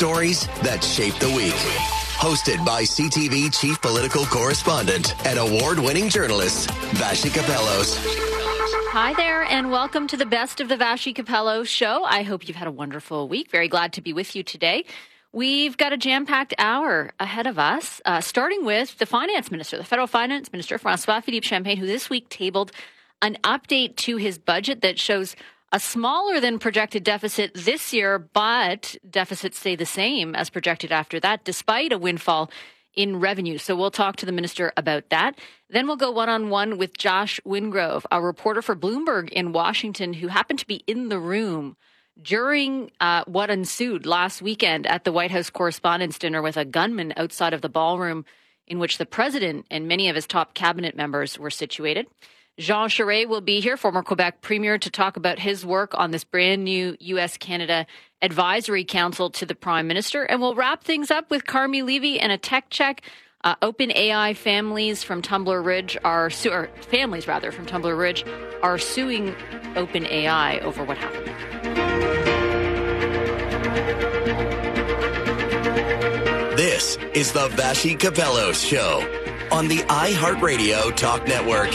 stories that shape the week. Hosted by CTV Chief Political Correspondent and award-winning journalist, Vassy Kapelos. Hi there, and welcome to the Best of the Vassy Kapelos Show. I hope you've had a wonderful week. Very glad to be with you today. We've got a jam-packed hour ahead of us, starting with the Finance Minister, the Federal Finance Minister, François-Philippe Champagne, who this week tabled an update to his budget that shows a smaller than projected deficit this year, but deficits stay the same as projected after that, despite a windfall in revenue. So we'll talk to the minister about that. Then we'll go one-on-one with Josh Wingrove, a reporter for Bloomberg in Washington, who happened to be in the room during what ensued last weekend at the White House Correspondents' Dinner with a gunman outside of the ballroom in which the president and many of his top cabinet members were situated. Jean Charest will be here, former Quebec Premier, to talk about his work on this brand new U.S.-Canada Advisory Council to the Prime Minister. And we'll wrap things up with Carmi Levy and a tech check. OpenAI families from Tumbler Ridge are suing OpenAI over what happened. This is the Vassy Kapelos Show on the iHeartRadio Talk Network.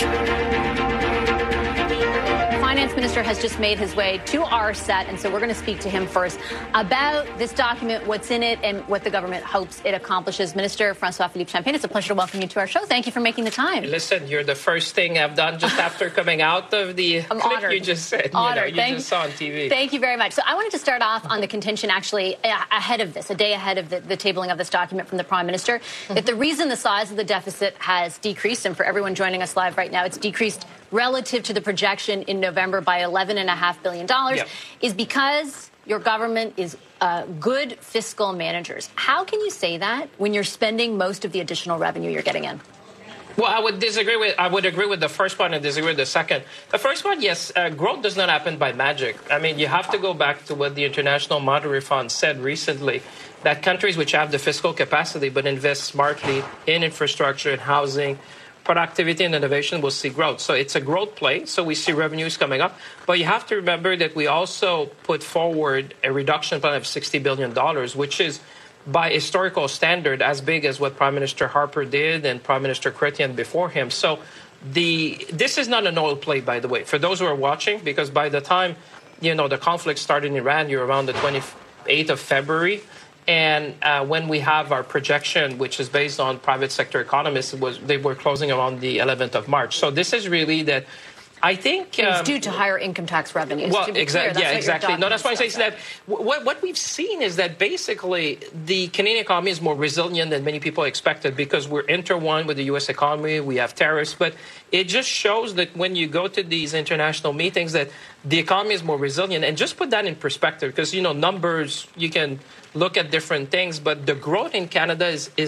Finance Minister has just made his way to our set, and so we're going to speak to him first about this document, what's in it, and what the government hopes it accomplishes. Minister François-Philippe Champagne, it's a pleasure to welcome you to our show. Thank you for making the time. Listen, you're the first thing I've done just after coming out of the clip honored. You just said. Honored. You just saw on TV. Thank you very much. So I wanted to start off on the contention, actually, ahead of this, a day ahead of the tabling of this document from the Prime Minister, that the reason the size of the deficit has decreased, and for everyone joining us live right now, it's decreased relative to the projection in November by $11.5 billion, is because your government is good fiscal managers. How can you say that when you're spending most of the additional revenue you're getting in? Well, I would agree with the first one and disagree with the second. The first one, yes, growth does not happen by magic. I mean, you have to go back to what the International Monetary Fund said recently, that countries which have the fiscal capacity but invest smartly in infrastructure and housing, productivity and innovation will see growth. So it's a growth play. So we see revenues coming up. But you have to remember that we also put forward a reduction plan of $60 billion, which is by historical standard as big as what Prime Minister Harper did and Prime Minister Chrétien before him. So this is not an oil play, by the way, for those who are watching, because by the time, the conflict started in Iran, you're around the 28th of February. And when we have our projection, which is based on private sector economists, they were closing around the 11th of March. So this is really that. I think it's due to higher income tax revenues. Well, exactly. Yeah, exactly. No, that's why I'm saying that what we've seen is that basically the Canadian economy is more resilient than many people expected because we're intertwined with the U.S. economy. We have tariffs, but it just shows that when you go to these international meetings, that the economy is more resilient. And just put that in perspective, because numbers you can look at different things, but the growth in Canada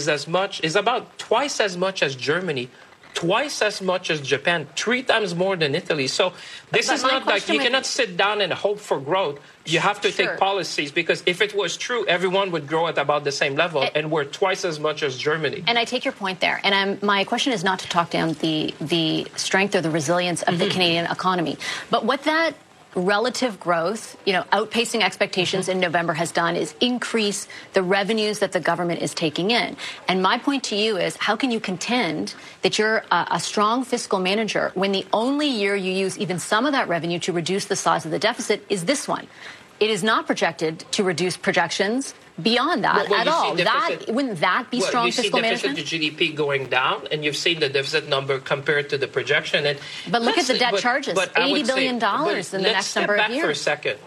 is about twice as much as Germany. Twice as much as Japan, 3 times more than Italy. So this is not like you cannot sit down and hope for growth. You have to take policies, because if it was true, everyone would grow at about the same level, and we're twice as much as Germany. And I take your point there. And my question is not to talk down the strength or the resilience of the Canadian economy, but what that relative growth, outpacing expectations in November has done is increase the revenues that the government is taking in. And my point to you is, how can you contend that you're a strong fiscal manager when the only year you use even some of that revenue to reduce the size of the deficit is this one? It is not projected to reduce projections beyond that at all. Wouldn't that be strong fiscal management? You see deficit to GDP going down, and you've seen the deficit number compared to the projection. But look at the debt charges, $80 billion in the next number of years. For a second.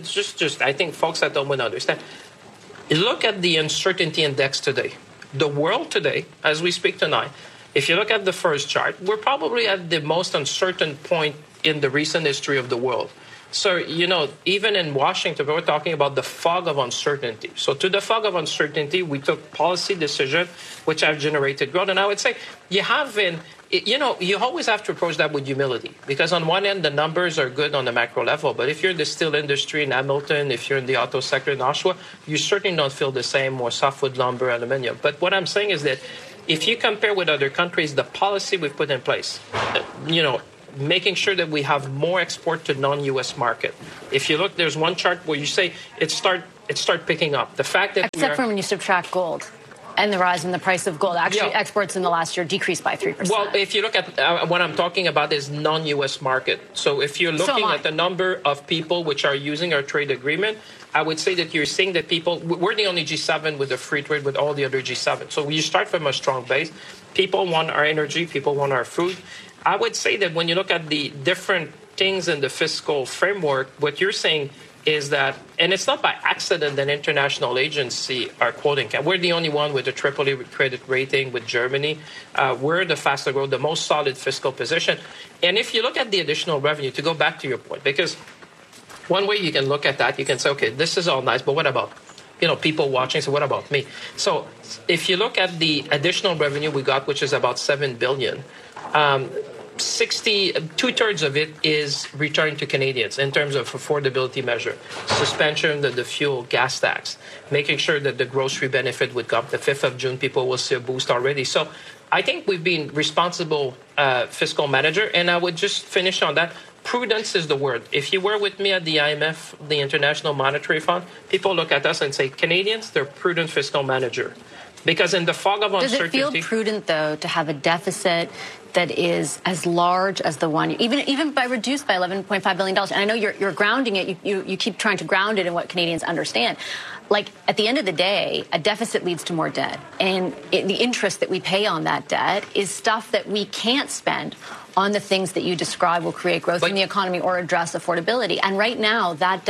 I think folks at home would understand. Look at the uncertainty index today. The world today, as we speak tonight, if you look at the first chart, we're probably at the most uncertain point in the recent history of the world. So, even in Washington, we're talking about the fog of uncertainty. So to the fog of uncertainty, we took policy decisions which have generated growth. And I would say you always have to approach that with humility, because on one end, the numbers are good on the macro level. But if you're in the steel industry in Hamilton, if you're in the auto sector in Oshawa, you certainly don't feel the same, or softwood lumber, aluminium. But what I'm saying is that if you compare with other countries, the policy we've put in place, making sure that we have more export to non-U.S. market. If you look, there's one chart where you say it it started picking up. The fact that except for when you subtract gold and the rise in the price of gold. Actually, exports in the last year decreased by 3%. Well, if you look at what I'm talking about is non-U.S. market. So if you're looking at the number of people which are using our trade agreement, I would say that you're seeing that we're the only G7 with a free trade with all the other G7. So you start from a strong base. People want our energy. People want our food. I would say that when you look at the different things in the fiscal framework, what you're saying is that, and it's not by accident that international agencies are quoting. We're the only one with a AAA credit rating with Germany. We're the faster growth, the most solid fiscal position. And if you look at the additional revenue, to go back to your point, because one way you can look at that, you can say, okay, this is all nice, but what about, people watching? So what about me? So if you look at the additional revenue we got, which is about $7 billion, 2/3 of it is returned to Canadians in terms of affordability measure, suspension of the fuel gas tax, making sure that the grocery benefit would come. The 5th of June, people will see a boost already. So I think we've been responsible fiscal manager, and I would just finish on that. Prudence is the word. If you were with me at the IMF, the International Monetary Fund, people look at us and say, Canadians, they're prudent fiscal manager. Because in the fog of uncertainty... Does it feel prudent, though, to have a deficit that is as large as the one, even by reduced by $11.5 billion? And I know you're grounding it. You keep trying to ground it in what Canadians understand. Like, at the end of the day, a deficit leads to more debt. And the interest that we pay on that debt is stuff that we can't spend on the things that you describe will create growth in the economy or address affordability. And right now, that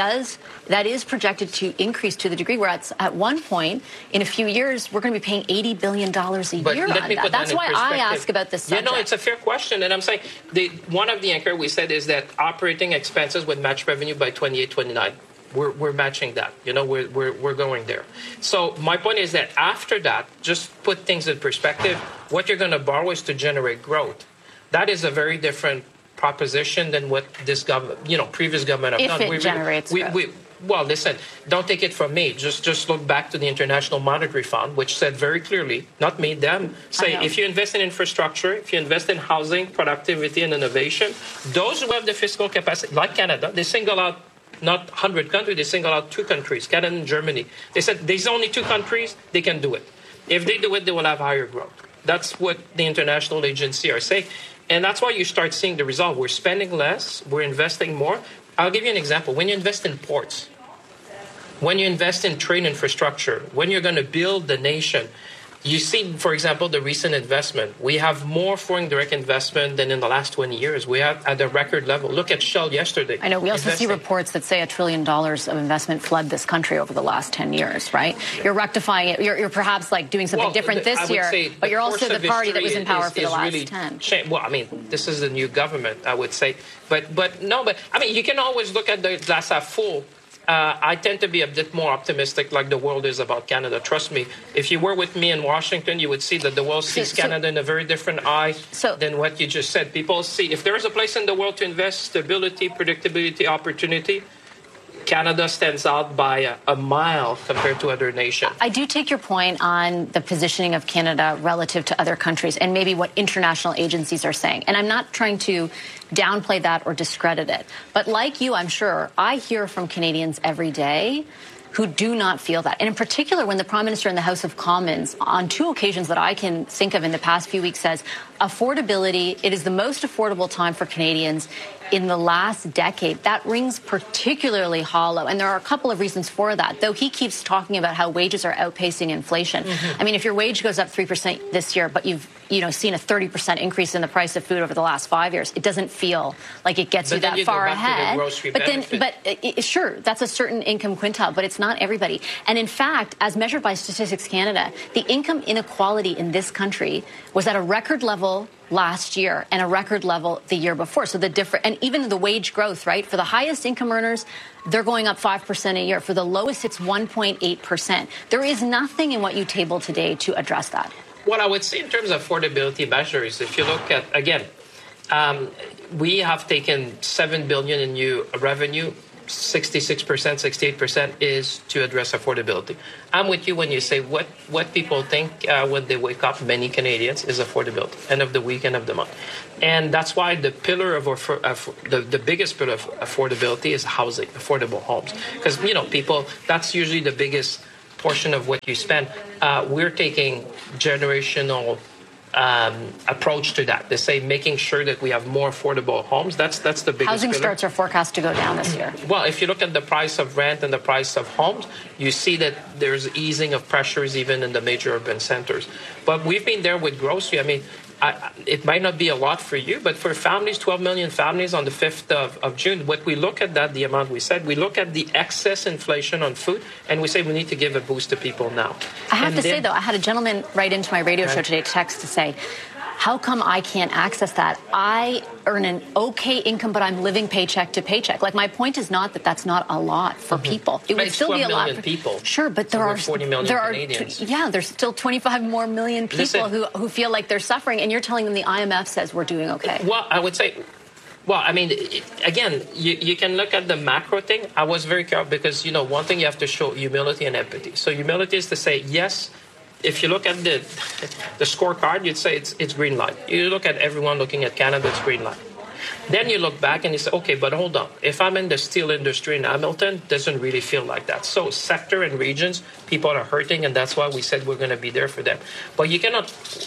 is projected to increase to the degree where at one point, in a few years, we're going to be paying $80 billion a year on that. That's why I ask about this subject. It's a fair question. And I'm saying one of the anchor we said is that operating expenses would match revenue by 28, 29. We're matching that. We're going there. So my point is that after that, just put things in perspective. What you're going to borrow is to generate growth. That is a very different proposition than what this government, previous government have done. If it generates growth. Well, listen, don't take it from me. Just look back to the International Monetary Fund, which said very clearly, not me, them, say if you invest in infrastructure, if you invest in housing, productivity, and innovation, those who have the fiscal capacity, like Canada, they single out not 100 countries, they single out 2 countries, Canada and Germany. They said there's only 2 countries, they can do it. If they do it, they will have higher growth. That's what the international agency are saying. And that's why you start seeing the result. We're spending less, we're investing more. I'll give you an example. When you invest in ports, when you invest in trade infrastructure, when you're going to build the nation, you see, for example, the recent investment. We have more foreign direct investment than in the last 20 years. We are at a record level. Look at Shell yesterday. I know. We also see reports that say $1 trillion of investment fled this country over the last 10 years, right? You're rectifying it. You're perhaps doing something different this year, but you're also the party that was in power for the last really 10. Well, this is the new government, I would say. But you can always look at the glass half full. I tend to be a bit more optimistic like the world is about Canada. Trust me. If you were with me in Washington, you would see that the world sees Canada in a very different eye than what you just said. People see, if there is a place in the world to invest stability, predictability, opportunity, Canada stands out by a mile compared to other nations. I do take your point on the positioning of Canada relative to other countries and maybe what international agencies are saying. And I'm not trying to downplay that or discredit it. But like you, I'm sure, I hear from Canadians every day who do not feel that. And in particular, when the Prime Minister in the House of Commons, on 2 occasions that I can think of in the past few weeks, says, affordability, it is the most affordable time for Canadians in the last decade. That rings particularly hollow. And there are a couple of reasons for that, though he keeps talking about how wages are outpacing inflation. Mm-hmm. If your wage goes up 3% this year, but you've seen a 30% increase in the price of food over the last 5 years, it doesn't feel like it gets you that far ahead. Sure, that's a certain income quintile, but it's not everybody. And in fact, as measured by Statistics Canada, the income inequality in this country was at a record level last year and a record level the year before. So and even the wage growth, right? For the highest income earners, they're going up 5% a year. For the lowest, it's 1.8%. There is nothing in what you table today to address that. What I would say in terms of affordability measures, if you look at, again, we have taken $7 billion in new revenue. 66%, 68% is to address affordability. I'm with you when you say what people think when they wake up, many Canadians, is affordability, end of the week, end of the month. And that's why the pillar of the biggest pillar of affordability is housing, affordable homes. Because, people, that's usually the biggest portion of what you spend. We're taking generational approach to that. They say making sure that we have more affordable homes. That's the biggest Housing pillar. starts are forecast to go down this year. Well, if you look at the price of rent and the price of homes, you see that there's easing of pressures even in the major urban centers. But we've been there with grocery. I mean, it might not be a lot for you, but for families, 12 million families on the 5th of June, what we look at that, the amount we said, we look at the excess inflation on food, and we say we need to give a boost to people now. I have to say, though, I had a gentleman write into my radio show today, text to say, how come I can't access that? I earn an okay income, but I'm living paycheck to paycheck. Like, my point is not that that's not a lot for people. It would still be a lot for people. Sure, but there are 40 million Canadians. There's still 25 more million people who feel like they're suffering, and you're telling them the IMF says we're doing okay. Well, I would say, again, you can look at the macro thing. I was very careful because, one thing you have to show humility and empathy. So humility is to say, yes, if you look at the scorecard, you'd say it's green light. You look at everyone looking at Canada, it's green light. Then you look back and you say, okay, but hold on. If I'm in the steel industry in Hamilton, it doesn't really feel like that. So sector and regions, people are hurting, and that's why we said we're going to be there for them. But you cannot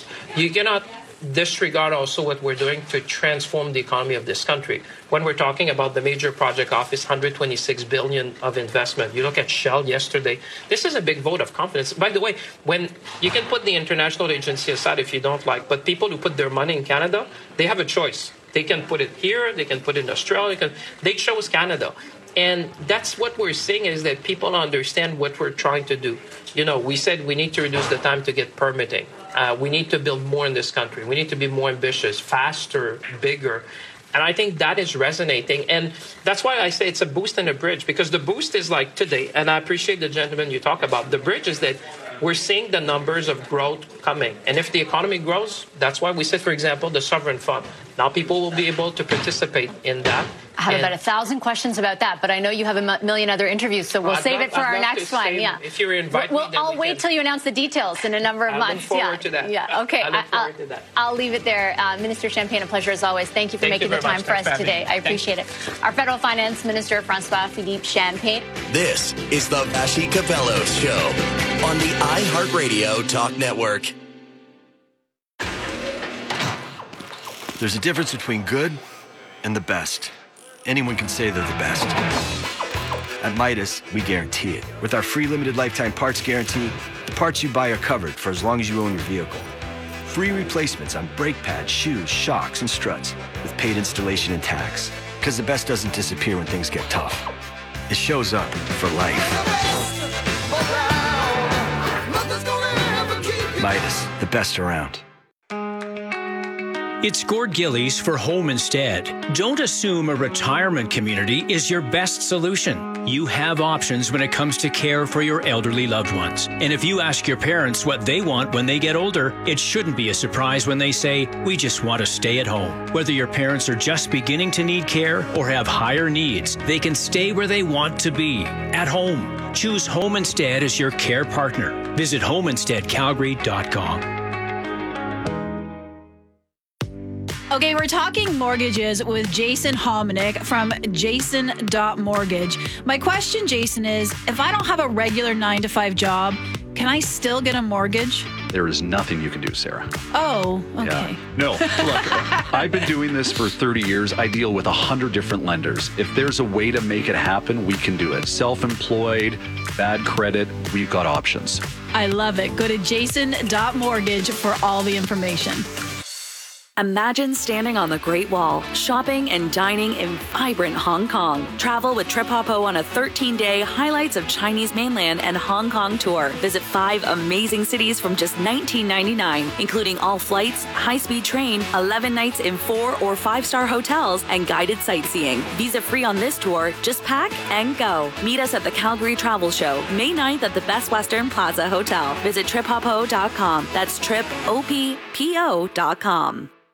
disregard also what we're doing to transform the economy of this country. When we're talking about the major project office, $126 billion of investment. You look at Shell yesterday. This is a big vote of confidence. By the way, when you can put the international agency aside if you don't like, but people who put their money in Canada, they have a choice. They can put it here, they can put it in Australia, they chose Canada. And that's what we're seeing is that people understand what we're trying to do. We said we need to reduce the time to get permitting. We need to build more in this country. We need to be more ambitious, faster, bigger. And I think that is resonating. And that's why I say it's a boost and a bridge, because the boost is like today, and I appreciate the gentleman you talk about. The bridge is that we're seeing the numbers of growth coming. And if the economy grows, that's why we said, for example, the sovereign fund. Now people will be able to participate in that. I have about 1,000 questions about that, but I know you have a million other interviews, so we'll save it for our next one. Yeah. If you invite me, I'll wait till you announce the details in a number of months. I look forward to that. Yeah. Okay. I look forward to that. I'll leave it there. Minister Champagne, a pleasure as always. Thank you for making the time for us today. I appreciate it. Our Federal Finance Minister, François-Philippe Champagne. This is the Vassy Kapelos Show on the iHeartRadio Talk Network. There's a difference between good and the best. Anyone can say they're the best. At Midas, we guarantee it. With our free limited lifetime parts guarantee, the parts you buy are covered for as long as you own your vehicle. Free replacements on brake pads, shoes, shocks, and struts with paid installation and tax. Because the best doesn't disappear when things get tough. It shows up for life. Midas, the best around. It's Gord Gillies for Home Instead. Don't assume a retirement community is your best solution. You have options when it comes to care for your elderly loved ones. And if you ask your parents what they want when they get older, it shouldn't be a surprise when they say, we just want to stay at home. Whether your parents are just beginning to need care or have higher needs, they can stay where they want to be, at home. Choose Home Instead as your care partner. Visit homeinsteadcalgary.com. Okay, we're talking mortgages with Jason Hominick from Jason.Mortgage. My question, Jason, is if I don't have a regular 9-to-5 job, can I still get a mortgage? There is nothing you can do, Sarah. Oh, okay. Yeah. No, look, I've been doing this for 30 years. I deal with 100 different lenders. If there's a way to make it happen, we can do it. Self-employed, bad credit, we've got options. I love it. Go to Jason.Mortgage for all the information. Imagine standing on the Great Wall, shopping and dining in vibrant Hong Kong. Travel with Trip Hoppo on a 13-day highlights of Chinese mainland and Hong Kong tour. Visit 5 amazing cities from just $19.99, including all flights, high-speed train, 11 nights in 4- or 5-star hotels, and guided sightseeing. Visa free on this tour. Just pack and go. Meet us at the Calgary Travel Show, May 9th at the Best Western Plaza Hotel. Visit triphoppo.com. That's tripoppo.com.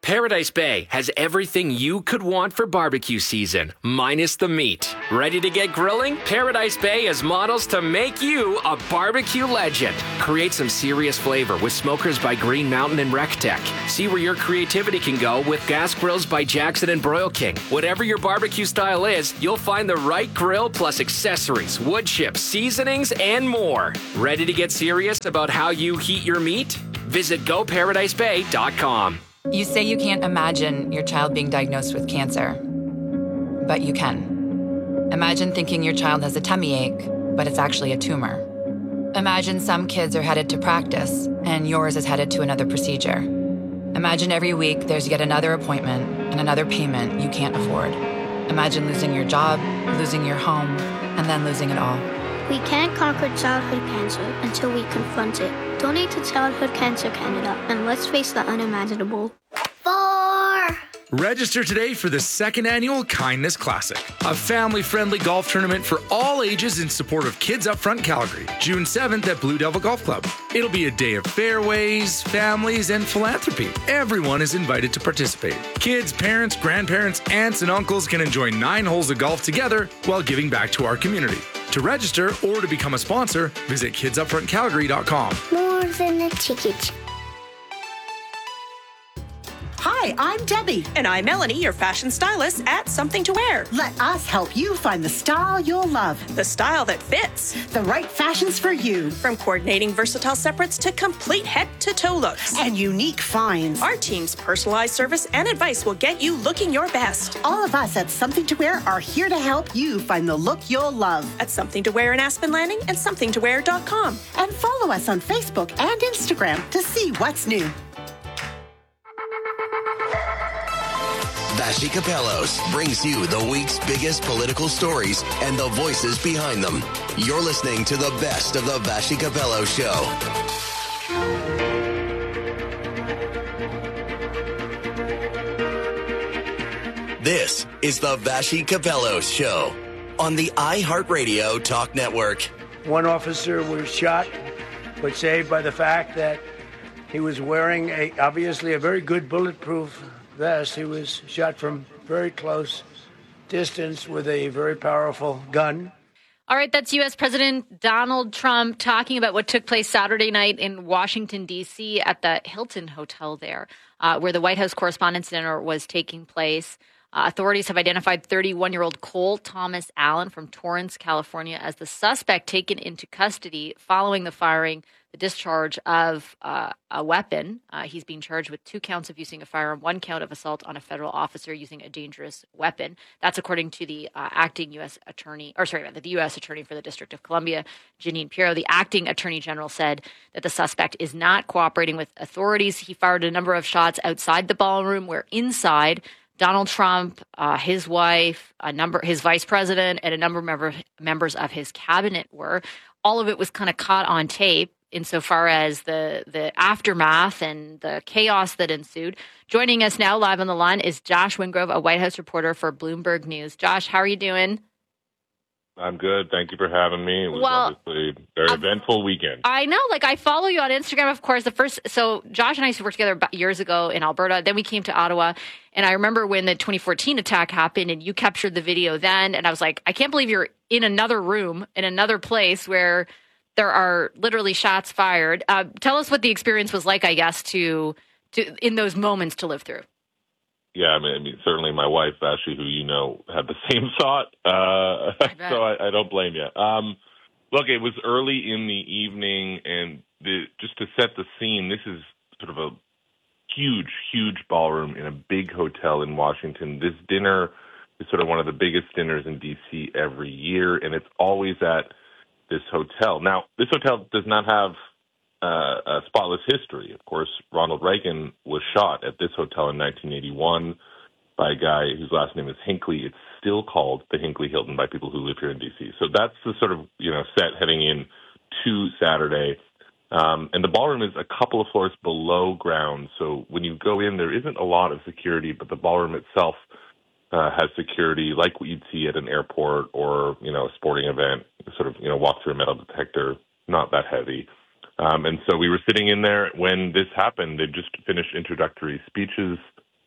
Paradise Bay has everything you could want for barbecue season, minus the meat. Ready to get grilling? Paradise Bay has models to make you a barbecue legend. Create some serious flavor with smokers by Green Mountain and RecTech. See where your creativity can go with gas grills by Jackson and Broil King. Whatever your barbecue style is, you'll find the right grill plus accessories, wood chips, seasonings, and more. Ready to get serious about how you heat your meat? Visit GoParadiseBay.com. You say you can't imagine your child being diagnosed with cancer, but you can. Imagine thinking your child has a tummy ache, but it's actually a tumor. Imagine some kids are headed to practice, and yours is headed to another procedure. Imagine every week there's yet another appointment and another payment you can't afford. Imagine losing your job, losing your home, and then losing it all. We can't conquer childhood cancer until we confront it. Donate to Childhood Cancer Canada, and let's face the unimaginable. 4. Register today for the second annual Kindness Classic, a family-friendly golf tournament for all ages in support of Kids Upfront Calgary, June 7th at Blue Devil Golf Club. It'll be a day of fairways, families, and philanthropy. Everyone is invited to participate. Kids, parents, grandparents, aunts, and uncles can enjoy 9 holes of golf together while giving back to our community. To register or to become a sponsor, visit kidsupfrontcalgary.com. More than a ticket. Hi, I'm Debbie. And I'm Melanie, your fashion stylist at Something to Wear. Let us help you find the style you'll love. The style that fits. The right fashions for you. From coordinating versatile separates to complete head-to-toe looks. And unique finds. Our team's personalized service and advice will get you looking your best. All of us at Something to Wear are here to help you find the look you'll love. At Something to Wear in Aspen Landing and somethingtowear.com. And follow us on Facebook and Instagram to see what's new. Vassy Kapelos brings you the week's biggest political stories and the voices behind them. You're listening to the best of the Vassy Kapelos Show. This is the Vassy Kapelos Show on the iHeartRadio Talk Network. One officer was shot, but saved by the fact that he was wearing obviously a very good bulletproof vest. He was shot from very close distance with a very powerful gun. All right, that's U.S. President Donald Trump talking about what took place Saturday night in Washington, D.C. at the Hilton Hotel there, where the White House Correspondents' Dinner was taking place. Authorities have identified 31-year-old Cole Thomas Allen from Torrance, California, as the suspect taken into custody following the firing, the discharge of a weapon. He's being charged with 2 counts of using a firearm, 1 count of assault on a federal officer using a dangerous weapon. That's according to the acting U.S. attorney, the U.S. attorney for the District of Columbia, Jeanine Pirro. The acting attorney general said that the suspect is not cooperating with authorities. He fired a number of shots outside the ballroom, where inside Donald Trump, his wife, his vice president, and a number of members of his cabinet were. All of it was kind of caught on tape insofar as the aftermath and the chaos that ensued. Joining us now live on the line is Josh Wingrove, a White House reporter for Bloomberg News. Josh, how are you doing? I'm good. Thank you for having me. It was obviously a very eventful weekend. I know. I follow you on Instagram, of course. So Josh and I used to work together years ago in Alberta. Then we came to Ottawa. And I remember when the 2014 attack happened and you captured the video then. And I was like, I can't believe you're in another room, in another place where there are literally shots fired. Tell us what the experience was like, I guess, to in those moments to live through. Yeah, I mean, certainly my wife, Vassy, who you know, had the same thought. So I don't blame you. Look, it was early in the evening, and just to set the scene, this is sort of a huge, huge ballroom in a big hotel in Washington. This dinner is sort of one of the biggest dinners in D.C. every year, and it's always at this hotel. Now, this hotel does not have a spotless history. Of course, Ronald Reagan was shot at this hotel in 1981 by a guy whose last name is Hinckley. It's still called the Hinckley Hilton by people who live here in D.C. So that's the sort of, set heading in to Saturday. And the ballroom is a couple of floors below ground. So when you go in, there isn't a lot of security, but the ballroom itself has security like what you'd see at an airport or, a sporting event, sort of, walk through a metal detector, not that heavy. And so we were sitting in there when this happened. They just finished introductory speeches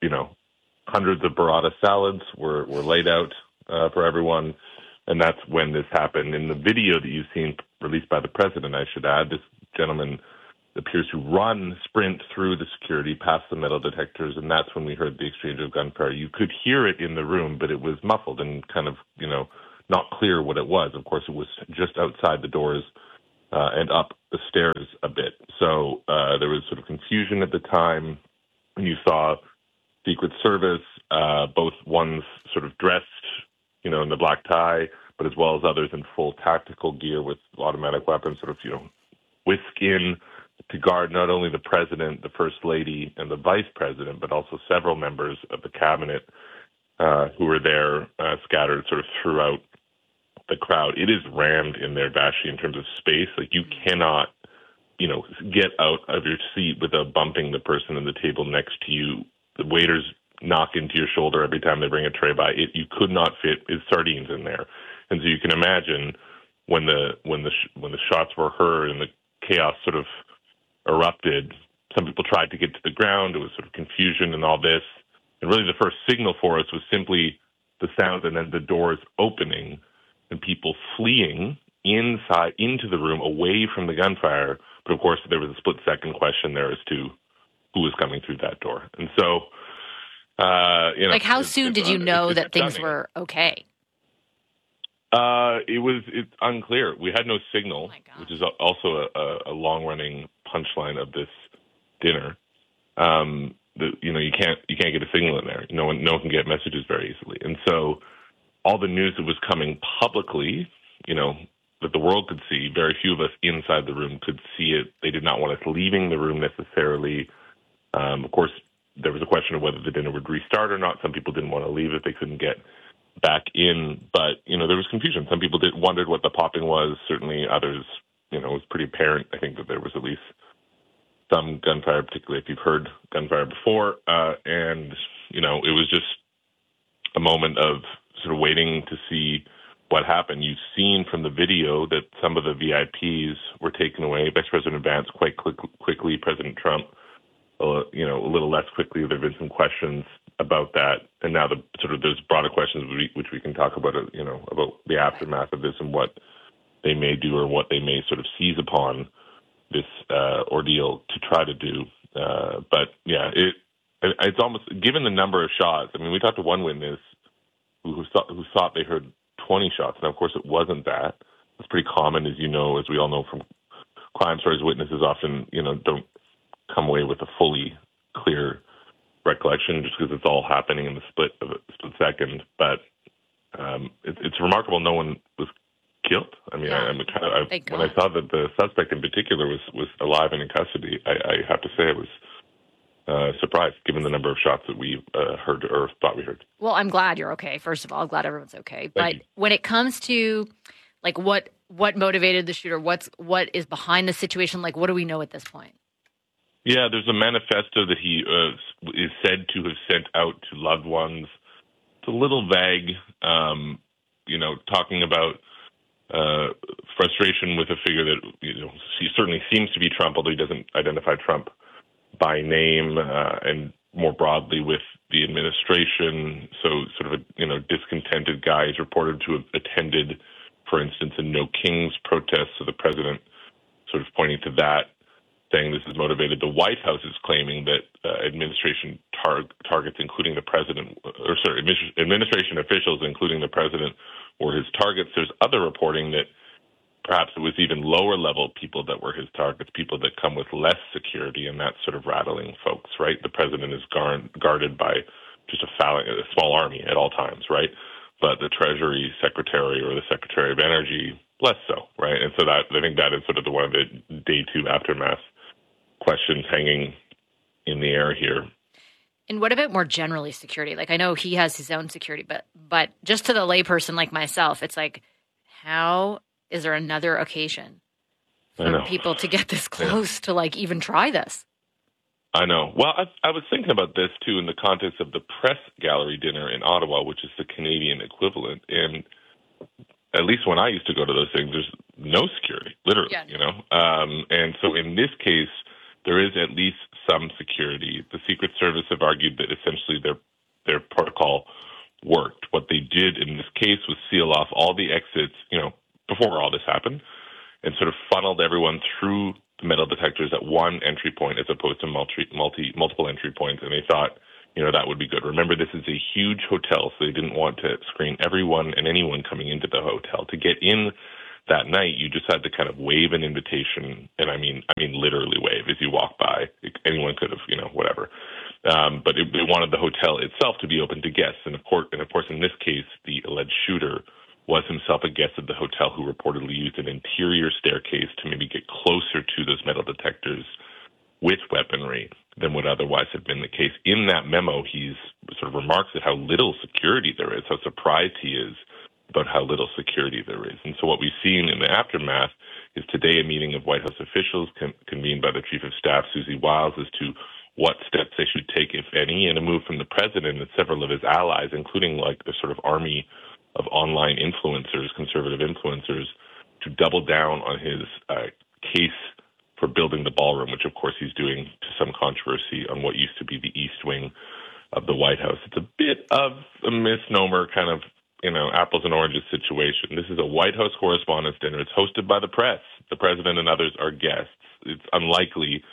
hundreds of burrata salads were laid out for everyone. And that's when this happened. In the video that you've seen released by the president, I should add, this gentleman appears to sprint through the security, past the metal detectors, and that's when we heard the exchange of gunfire. You could hear it in the room, but it was muffled and kind of, not clear what it was. Of course, it was just outside the doors and up the stairs a bit. So there was sort of confusion at the time when you saw Secret Service, both ones sort of dressed, in the black tie, but as well as others in full tactical gear with automatic weapons, sort of, whisk in to guard not only the president, the first lady, and the vice president, but also several members of the cabinet who were there scattered sort of throughout the crowd. It is rammed in there, Vashi, in terms of space. Like, you cannot, get out of your seat without bumping the person at the table next to you. The waiters knock into your shoulder every time they bring a tray by. You could not fit sardines in there. And so you can imagine when the shots were heard and the chaos sort of erupted, some people tried to get to the ground. It was sort of confusion and all this. And really the first signal for us was simply the sound and then the doors opening and people fleeing inside into the room away from the gunfire. But of course, there was a split-second question there as to who was coming through that door. And so, how soon did you know that things were okay? It's unclear. We had no signal, which is also a long-running punchline of this dinner. You can't get a signal in there. No one can get messages very easily. And so all the news that was coming publicly, that the world could see, very few of us inside the room could see it. They did not want us leaving the room necessarily. Of course, there was a question of whether the dinner would restart or not. Some people didn't want to leave if they couldn't get back in. But, there was confusion. Some people wondered what the popping was. Certainly others, it was pretty apparent, I think, that there was at least some gunfire, particularly if you've heard gunfire before. And, it was just a moment of sort of waiting to see what happened. You've seen from the video that some of the VIPs were taken away. Vice President Vance quite quickly, President Trump, a little less quickly. There have been some questions about that. And now those broader questions, which we can talk about, about the aftermath of this and what they may do or what they may sort of seize upon this ordeal to try to do. But yeah, it's almost, given the number of shots, I mean, we talked to one witness who thought they heard 20 shots. Now, of course, it wasn't that. It's pretty common, as we all know from crime stories. Witnesses often, don't come away with a fully clear recollection just because it's all happening in the split second. But it's remarkable no one was killed. I mean, when I saw that the suspect in particular was alive and in custody, I have to say I was surprised, given the number of shots that we heard or thought we heard. Well, I'm glad you're okay. First of all, I'm glad everyone's okay. But when it comes to what motivated the shooter, what is behind the situation, what do we know at this point? Yeah, there's a manifesto that he is said to have sent out to loved ones. It's a little vague, talking about frustration with a figure that he certainly seems to be Trump, although he doesn't identify Trump by name, and more broadly with the administration. So sort of a discontented guy is reported to have attended, for instance, a No Kings protest. So the president sort of pointing to that, saying this is motivated. The White House is claiming that administration targets, including the president, administration officials, including the president, were his targets. There's other reporting that perhaps it was even lower level people that were his targets, people that come with less security, and that's sort of rattling folks, right? The president is guarded by just a small army at all times, right? But the Treasury Secretary or the Secretary of Energy, less so, right? And so I think that is sort of one of the day two aftermath questions hanging in the air here. And what about more generally security? I know he has his own security, but just to the layperson like myself, it's how is there another occasion for people to get this close to even try this? I know. Well, I was thinking about this too in the context of the press gallery dinner in Ottawa, which is the Canadian equivalent. And at least when I used to go to those things, there's no security, literally, And so in this case, there is at least some security. The Secret Service have argued that essentially their protocol worked. What they did in this case was seal off all the exits, before all this happened, and sort of funneled everyone through the metal detectors at one entry point as opposed to multiple entry points. And they thought, that would be good. Remember, this is a huge hotel, so they didn't want to screen everyone and anyone coming into the hotel. To get in that night, you just had to kind of wave an invitation, and I mean literally wave as you walk by. Anyone could have, whatever. But they wanted the hotel itself to be open to guests. And of course, in this case, the alleged shooter was himself a guest at the hotel who reportedly used an interior staircase to maybe get closer to those metal detectors with weaponry than would otherwise have been the case. In that memo, he's sort of remarks at how little security there is, how surprised he is about how little security there is. And so what we've seen in the aftermath is today a meeting of White House officials convened by the Chief of Staff, Susie Wiles, as to what steps they should take, if any, and a move from the president and several of his allies, including like the sort of army of online influencers, conservative influencers, to double down on his case for building the ballroom, which of course he's doing to some controversy on what used to be the East Wing of the White House. It's a bit of a misnomer, kind of, apples and oranges situation. This is a White House Correspondents' Dinner. It's hosted by the press. The president and others are guests. It's unlikely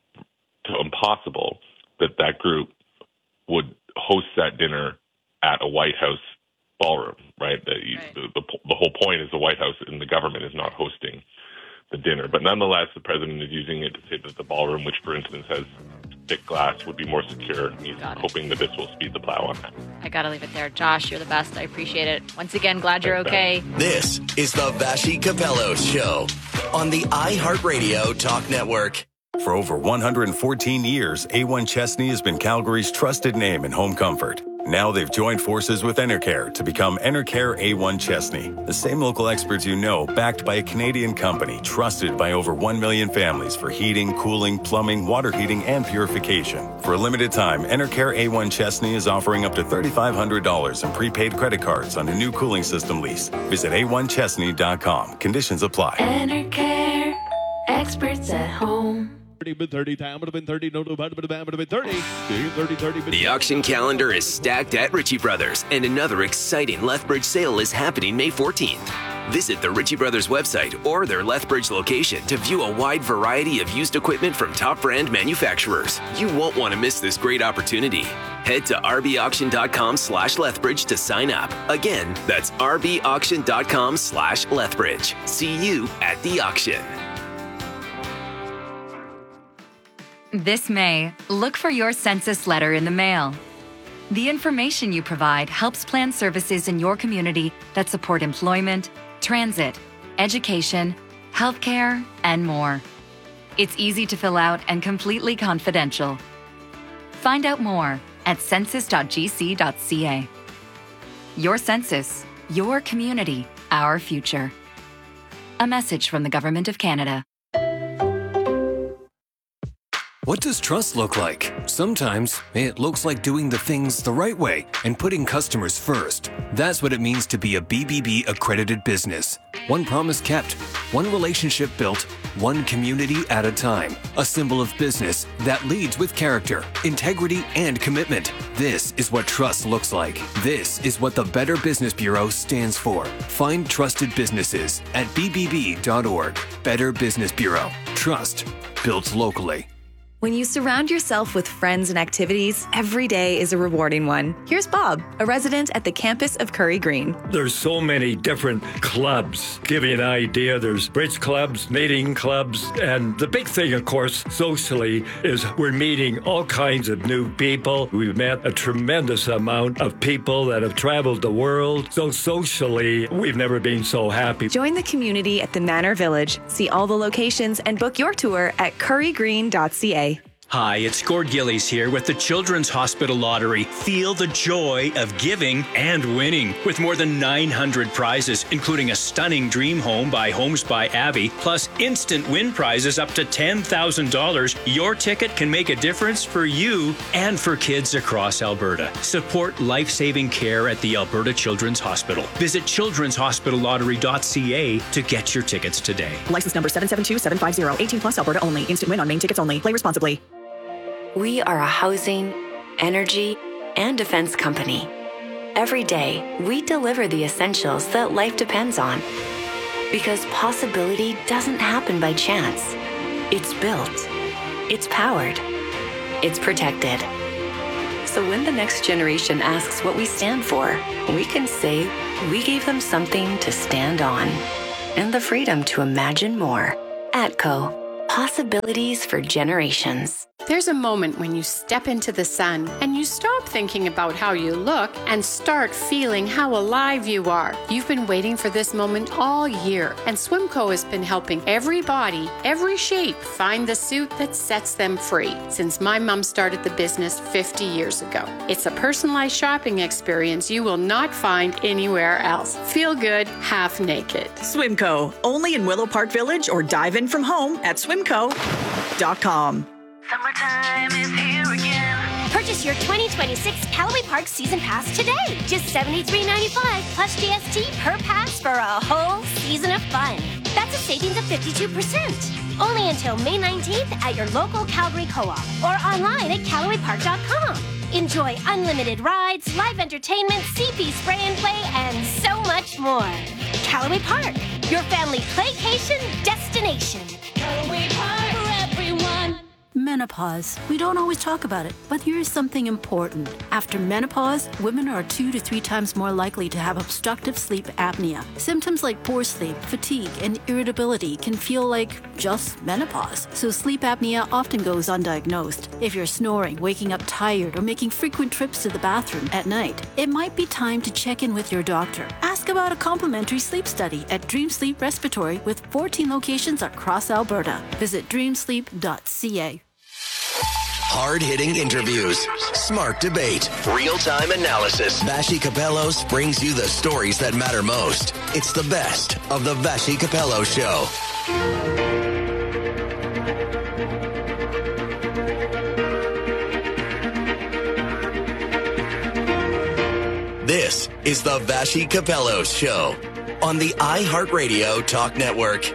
to impossible that group would host that dinner at a White House ballroom, right? The whole point is the White House and the government is not hosting the dinner. But nonetheless, the president is using it to say that the ballroom, which, for instance, has thick glass, would be more secure. He's hoping that this will speed the plow on that. I got to leave it there. Josh, you're the best. I appreciate it. Once again, glad you're okay. This is the Vassy Capello Show on the iHeartRadio Talk Network. For over 114 years, A1 Chesney has been Calgary's trusted name in home comfort. Now they've joined forces with Enercare to become Enercare A1 Chesney. The same local experts backed by a Canadian company trusted by over 1 million families for heating, cooling, plumbing, water heating, and purification. For a limited time, Enercare A1 Chesney is offering up to $3,500 in prepaid credit cards on a new cooling system lease. Visit a1chesney.com. Conditions apply. Enercare, experts at home. 30, time would have been 30, no, would have been 30. 30. The auction calendar is stacked at Ritchie Brothers, and another exciting Lethbridge sale is happening May 14th. Visit the Ritchie Brothers website or their Lethbridge location to view a wide variety of used equipment from top brand manufacturers. You won't want to miss this great opportunity. Head to rbauction.com/Lethbridge to sign up. Again, that's rbauction.com/Lethbridge. See you at the auction. This May, look for your census letter in the mail. The information you provide helps plan services in your community that support employment, transit, education, healthcare, and more. It's easy to fill out and completely confidential. Find out more at census.gc.ca. Your census, your community, our future. A message from the Government of Canada. What does trust look like? Sometimes it looks like doing the things the right way and putting customers first. That's what it means to be a BBB accredited business. One promise kept, one relationship built, one community at a time. A symbol of business that leads with character, integrity, and commitment. This is what trust looks like. This is what the Better Business Bureau stands for. Find trusted businesses at bbb.org. Better Business Bureau. Trust built locally. When you surround yourself with friends and activities, every day is a rewarding one. Here's Bob, a resident at the campus of Curry Green. There's so many different clubs. Give you an idea, there's bridge clubs, knitting clubs, and the big thing, of course, socially, is we're meeting all kinds of new people. We've met a tremendous amount of people that have traveled the world. So socially, we've never been so happy. Join the community at the Manor Village. See all the locations and book your tour at currygreen.ca. Hi, it's Gord Gillies here with the Children's Hospital Lottery. Feel the joy of giving and winning with more than 900 prizes, including a stunning dream home by Homes by Abby, plus instant win prizes up to $10,000. Your ticket can make a difference for you and for kids across Alberta. Support life-saving care at the Alberta Children's Hospital. Visit childrenshospitallottery.ca to get your tickets today. License number 772750. 18 plus Alberta only. Instant win on main tickets only. Play responsibly. We are a housing, energy, and defense company. Every day, we deliver the essentials that life depends on. Because possibility doesn't happen by chance. It's built. It's powered. It's protected. So when the next generation asks what we stand for, we can say we gave them something to stand on and the freedom to imagine more. ATCO. Possibilities for generations. There's a moment when you step into the sun and you stop thinking about how you look and start feeling how alive you are. You've been waiting for this moment all year, and Swimco has been helping every body, every shape find the suit that sets them free since my mom started the business 50 years ago. It's a personalized shopping experience you will not find anywhere else. Feel good, half naked. Swimco, only in Willow Park Village, or dive in from home at swimco.com. Summertime is here again. Purchase your 2026 Callaway Park Season Pass today. Just $73.95 plus GST per pass for a whole season of fun. That's a savings of 52%. Only until May 19th at your local Calgary Co-op or online at CallawayPark.com. Enjoy unlimited rides, live entertainment, CP spray and play, and so much more. Callaway Park, your family playcation destination. Callaway Park for everyone. Menopause. We don't always talk about it, but here's something important. After menopause, women are 2 to 3 times more likely to have obstructive sleep apnea. Symptoms like poor sleep, fatigue, and irritability can feel like just menopause. So sleep apnea often goes undiagnosed. If you're snoring, waking up tired, or making frequent trips to the bathroom at night, it might be time to check in with your doctor. Ask about a complimentary sleep study at Dream Sleep Respiratory with 14 locations across Alberta. Visit dreamsleep.ca. Hard-hitting interviews, smart debate, real-time analysis. Vassy Kapelos brings you the stories that matter most. It's the best of the Vassy Kapelos Show. This is the Vassy Kapelos Show on the iHeartRadio Talk Network.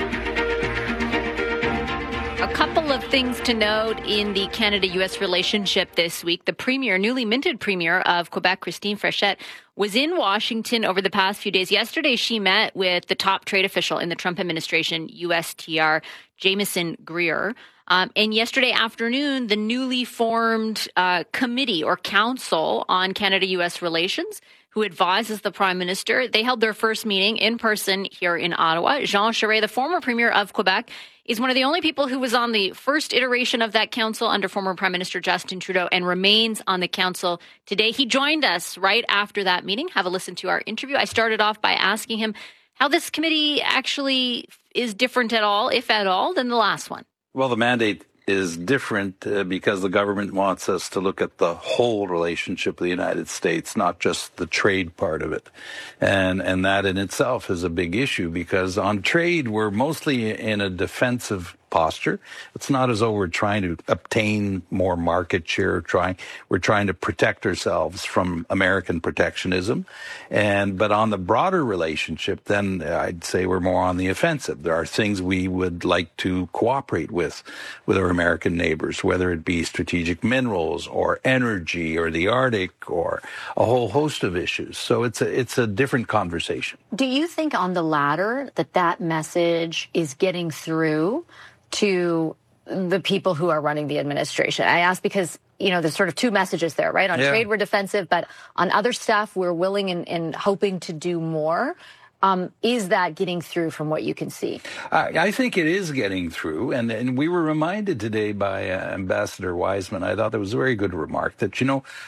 A couple of things to note in the Canada-U.S. relationship this week. The newly minted premier of Quebec, Christine Fréchette, was in Washington over the past few days. Yesterday, she met with the top trade official in the Trump administration, USTR, Jameson Greer. And yesterday afternoon, the newly formed committee or council on Canada-U.S. relations, who advises the Prime Minister, they held their first meeting in person here in Ottawa. Jean Charest, the former premier of Quebec, is one of the only people who was on the first iteration of that council under former Prime Minister Justin Trudeau and remains on the council today. He joined us right after that meeting. Have a listen to our interview. I started off by asking him how this committee actually is different at all, if at all, than the last one. Well, the mandate is different because the government wants us to look at the whole relationship with the United States, not just the trade part of it. And that in itself is a big issue because on trade, we're mostly in a defensive posture. It's not as though we're trying to obtain more market share. We're trying to protect ourselves from American protectionism. But on the broader relationship, then I'd say we're more on the offensive. There are things we would like to cooperate with our American neighbors, whether it be strategic minerals or energy or the Arctic or a whole host of issues. So it's a different conversation. Do you think on the latter that message is getting through to the people who are running the administration? I ask because, there's sort of two messages there, right? On trade, we're defensive, but on other stuff, we're willing and hoping to do more. Is that getting through from what you can see? I think it is getting through. And we were reminded today by Ambassador Wiseman, I thought that was a very good remark, that,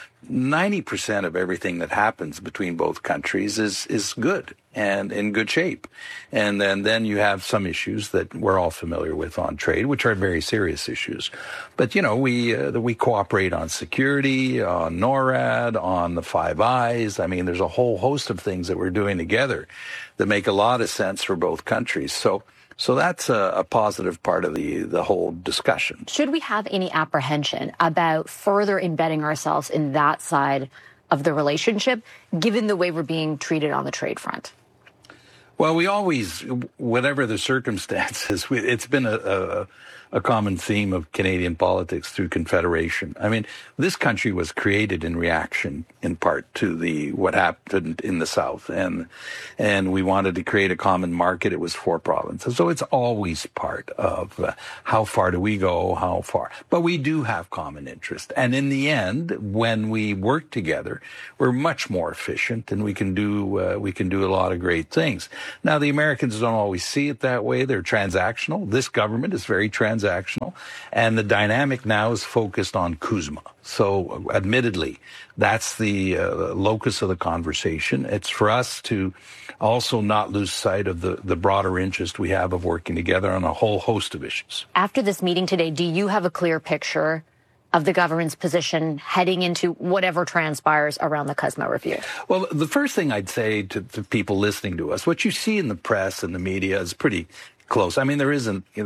90% of everything that happens between both countries is good and in good shape. And then you have some issues that we're all familiar with on trade, which are very serious issues. But, we cooperate on security, on NORAD, on the Five Eyes. I mean, there's a whole host of things that we're doing together that make a lot of sense for both countries. So that's a positive part of the whole discussion. Should we have any apprehension about further embedding ourselves in that side of the relationship, given the way we're being treated on the trade front? Well, we always, whatever the circumstances, it's been a a common theme of Canadian politics through Confederation. I mean, this country was created in reaction, in part, to what happened in the South, and we wanted to create a common market. It was 4 provinces, so it's always part of how far do we go, how far. But we do have common interest, and in the end, when we work together, we're much more efficient, and we can do a lot of great things. Now, the Americans don't always see it that way. They're transactional. This government is very transactional, and the dynamic now is focused on CUSMA. So, admittedly, that's the locus of the conversation. It's for us to also not lose sight of the broader interest we have of working together on a whole host of issues. After this meeting today, do you have a clear picture of the government's position heading into whatever transpires around the CUSMA review? Well, the first thing I'd say to people listening to us, what you see in the press and the media is pretty close. I mean, there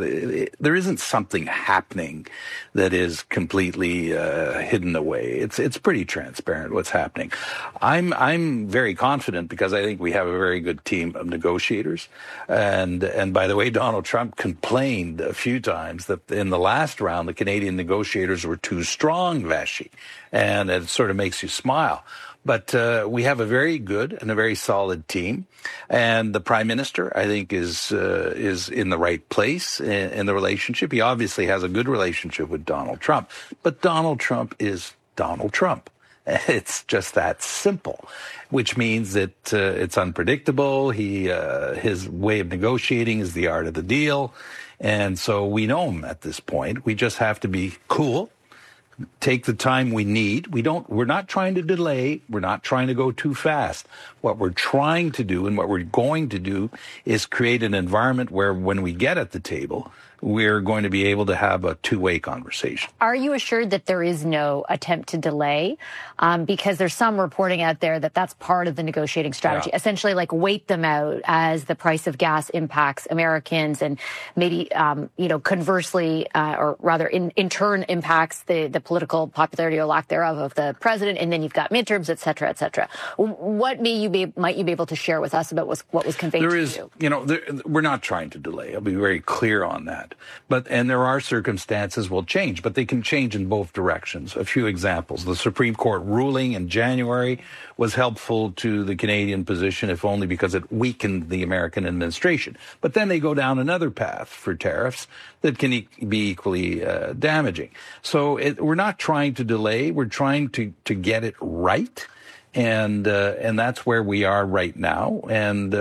isn't something happening that is completely hidden away. It's pretty transparent what's happening. I'm very confident because I think we have a very good team of negotiators. And by the way, Donald Trump complained a few times that in the last round the Canadian negotiators were too strong, Vashi, and it sort of makes you smile. But we have a very good and a very solid team, and the Prime Minister, I think, is in the right place in the relationship. He obviously has a good relationship with Donald Trump, but Donald Trump is Donald Trump. It's just that simple, which means that it's unpredictable. His way of negotiating is the art of the deal, and so we know him at this point. We just have to be cool. Take the time we need. We're not trying to delay. We're not trying to go too fast. What we're trying to do and what we're going to do is create an environment where when we get at the table, we're going to be able to have a two-way conversation. Are you assured that there is no attempt to delay? Because there's some reporting out there that that's part of the negotiating strategy, essentially like wait them out as the price of gas impacts Americans and maybe, conversely, or rather in turn impacts the political popularity or lack thereof of the president. And then you've got midterms, et cetera, et cetera. What might you be able to share with us about what was conveyed to you? We're not trying to delay. I'll be very clear on that. And there are circumstances will change, but they can change in both directions. A few examples. The Supreme Court ruling in January was helpful to the Canadian position, if only because it weakened the American administration. But then they go down another path for tariffs that can be equally damaging. So we're not trying to delay. We're trying to get it right. And that's where we are right now. And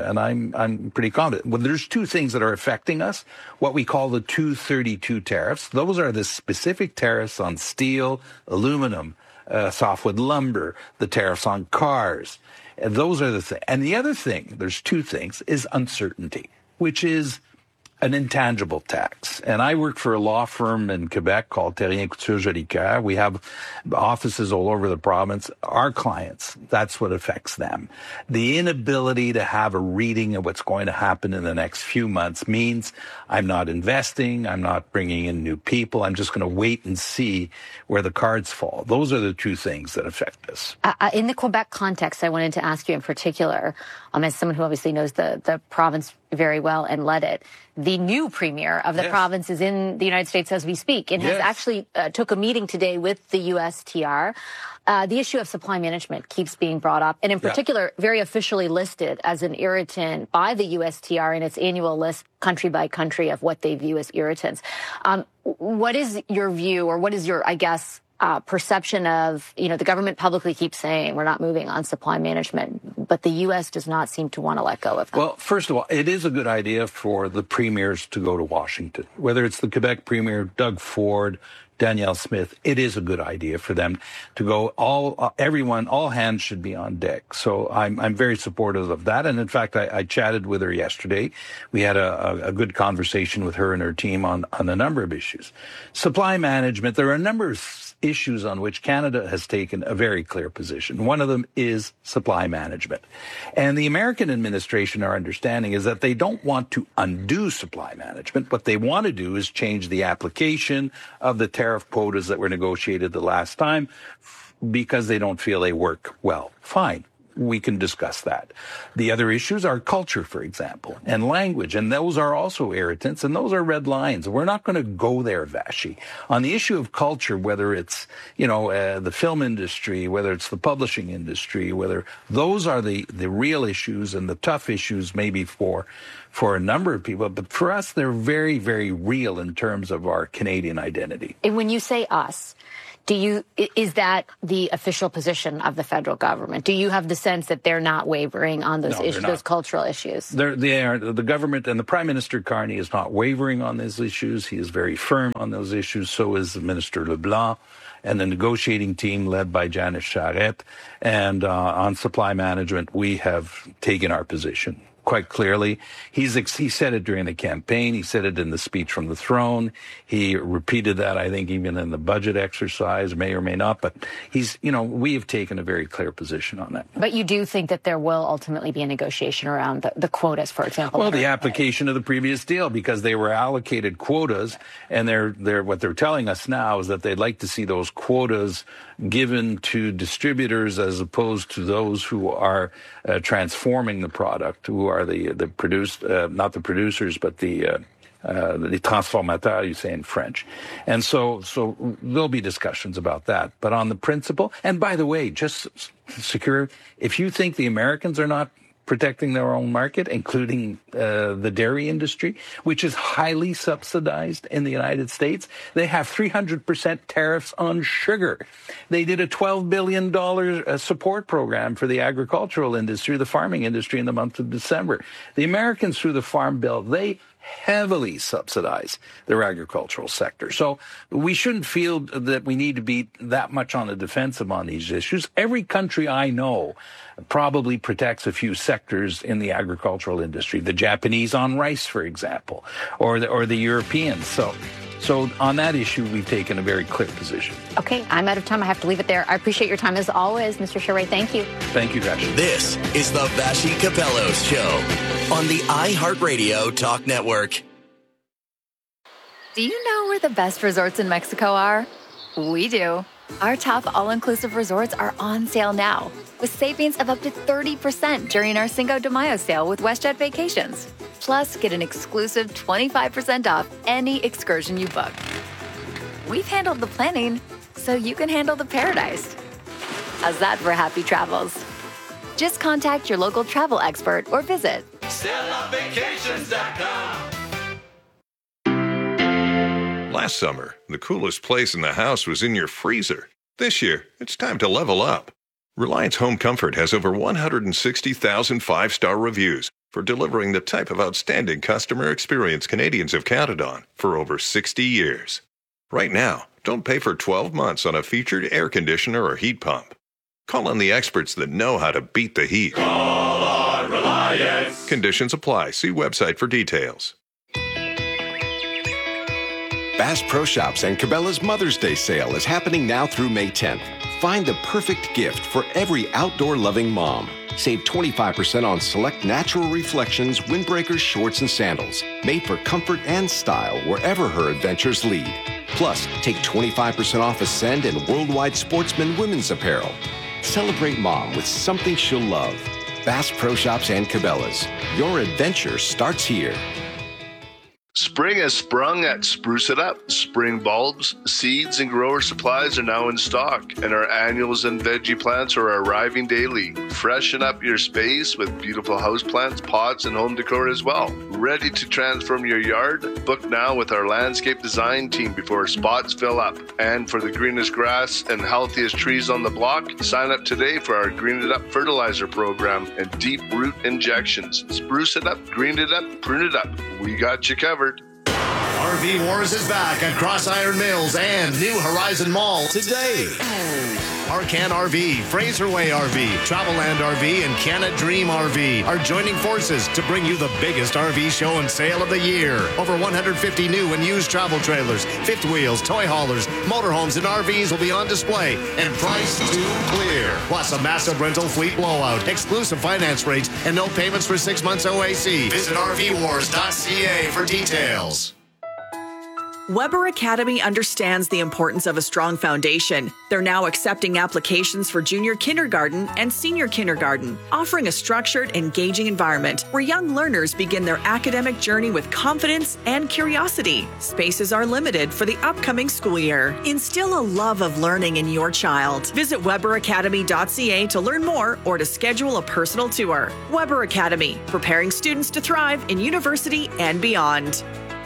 I'm pretty confident. Well, there's 2 things that are affecting us. What we call the 232 tariffs. Those are the specific tariffs on steel, aluminum, softwood lumber, the tariffs on cars. And those are the things. And the other thing, there's 2 things, is uncertainty, which is an intangible tax. And I work for a law firm in Quebec called Terrien Couture Jolicoeur. We have offices all over the province. Our clients, that's what affects them. The inability to have a reading of what's going to happen in the next few months means I'm not investing, I'm not bringing in new people, I'm just going to wait and see where the cards fall. Those are the 2 things that affect us. In the Quebec context, I wanted to ask you in particular, as someone who obviously knows the province very well and led it, the new premier of the province is in the United States as we speak and has actually took a meeting today with the USTR. The issue of supply management keeps being brought up, and in particular, very officially listed as an irritant by the USTR in its annual list, country by country, of what they view as irritants. What is your view, or what is your, perception of, the government publicly keeps saying we're not moving on supply management, but the U.S. does not seem to want to let go of that? Well, first of all, it is a good idea for the premiers to go to Washington, whether it's the Quebec premier, Doug Ford, Danielle Smith. It is a good idea for them to go. All hands should be on deck. So I'm very supportive of that. And in fact, I chatted with her yesterday. We had a good conversation with her and her team on a number of issues. Supply management, there are a number of issues on which Canada has taken a very clear position. One of them is supply management. And the American administration, our understanding is that they don't want to undo supply management. What they want to do is change the application of the tariff quotas that were negotiated the last time because they don't feel they work well. Fine. we can discuss that. The other issues are culture, for example, and language, and those are also irritants, and those are red lines. We're not going to go there, Vashi. On the issue of culture, whether it's, the film industry, whether it's the publishing industry, whether those are the real issues and the tough issues maybe for a number of people, but for us, they're very, very real in terms of our Canadian identity. And when you say us, is that the official position of the federal government? Do you have the sense that they're not wavering on those issues, those cultural issues? They are. The government and the Prime Minister Carney is not wavering on these issues. He is very firm on those issues. So is Minister LeBlanc and the negotiating team led by Janice Charette. And on supply management, we have taken our position quite clearly. He said it during the campaign. He said it in the speech from the throne. He repeated that, I think, even in the budget exercise, may or may not. But we have taken a very clear position on that. But you do think that there will ultimately be a negotiation around the quotas, for example? Well, the application of the previous deal, because they were allocated quotas, and what they're telling us now is that they'd like to see those quotas given to distributors as opposed to those who are transforming the product, who are not the producers, but the transformateurs, you say in French. And so there'll be discussions about that. But on the principle, and by the way, just secure, if you think the Americans are not protecting their own market, including the dairy industry, which is highly subsidized in the United States. They have 300% tariffs on sugar. They did a $12 billion support program for the agricultural industry, the farming industry, in the month of December. The Americans, through the Farm Bill, they heavily subsidize their agricultural sector. So we shouldn't feel that we need to be that much on the defensive on these issues. Every country I know probably protects a few sectors in the agricultural industry. The Japanese on rice, for example, or the Europeans. So on that issue, we've taken a very clear position. Okay, I'm out of time. I have to leave it there. I appreciate your time as always, Mr. Charest. Thank you. Thank you, Vashi. This is the Vashi Capellos Show on the iHeartRadio Talk Network. Do you know where the best resorts in Mexico are? We do. Our top all-inclusive resorts are on sale now, with savings of up to 30% during our Cinco de Mayo sale with WestJet Vacations. Plus, get an exclusive 25% off any excursion you book. We've handled the planning, so you can handle the paradise. How's that for happy travels? Just contact your local travel expert or visit StellaVacations.com. Last summer, the coolest place in the house was in your freezer. This year, it's time to level up. Reliance Home Comfort has over 160,000 five-star reviews for delivering the type of outstanding customer experience Canadians have counted on for over 60 years. Right now, don't pay for 12 months on a featured air conditioner or heat pump. Call on the experts that know how to beat the heat. Call on Reliance. Conditions apply. See website for details. Bass Pro Shops and Cabela's Mother's Day sale is happening now through May 10th. Find the perfect gift for every outdoor-loving mom. Save 25% on select Natural Reflections windbreakers, shorts, and sandals, made for comfort and style wherever her adventures lead. Plus, take 25% off Ascend and Worldwide Sportsman women's apparel. Celebrate mom with something she'll love. Bass Pro Shops and Cabela's. Your adventure starts here. Spring has sprung at Spruce It Up. Spring bulbs, seeds, and grower supplies are now in stock, and our annuals and veggie plants are arriving daily. Freshen up your space with beautiful houseplants, pots, and home decor as well. Ready to transform your yard? Book now with our landscape design team before spots fill up. And for the greenest grass and healthiest trees on the block, sign up today for our Green It Up fertilizer program and deep root injections. Spruce it up, green it up, prune it up. We got you covered. RV Wars is back at Cross Iron Mills and New Horizon Mall today. Arcan RV, Fraser Way RV, Travelland RV, and Canada Dream RV are joining forces to bring you the biggest RV show and sale of the year. Over 150 new and used travel trailers, fifth wheels, toy haulers, motorhomes, and RVs will be on display and priced to clear. Plus a massive rental fleet blowout, exclusive finance rates, and no payments for 6 months OAC. Visit RVWars.ca for details. Weber Academy understands the importance of a strong foundation. They're now accepting applications for junior kindergarten and senior kindergarten, offering a structured, engaging environment where young learners begin their academic journey with confidence and curiosity. Spaces are limited for the upcoming school year. Instill a love of learning in your child. Visit weberacademy.ca to learn more or to schedule a personal tour. Weber Academy, preparing students to thrive in university and beyond.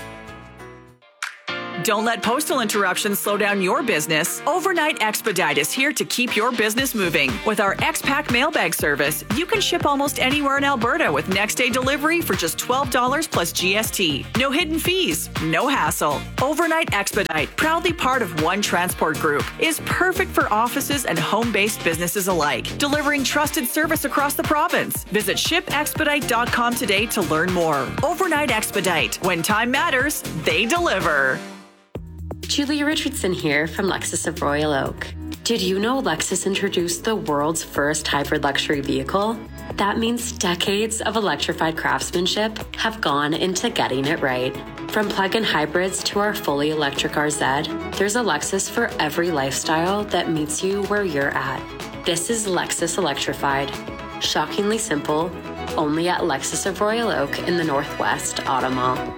Don't let postal interruptions slow down your business. Overnight Expedite is here to keep your business moving. With our X-Pack mailbag service, you can ship almost anywhere in Alberta with next-day delivery for just $12 plus GST. No hidden fees, no hassle. Overnight Expedite, proudly part of One Transport Group, is perfect for offices and home-based businesses alike, delivering trusted service across the province. Visit shipexpedite.com today to learn more. Overnight Expedite. When time matters, they deliver. Julia Richardson here from Lexus of Royal Oak. Did you know Lexus introduced the world's first hybrid luxury vehicle? That means decades of electrified craftsmanship have gone into getting it right. From plug-in hybrids to our fully electric RZ, there's a Lexus for every lifestyle that meets you where you're at. This is Lexus Electrified. Shockingly simple, only at Lexus of Royal Oak in the Northwest Auto Mall.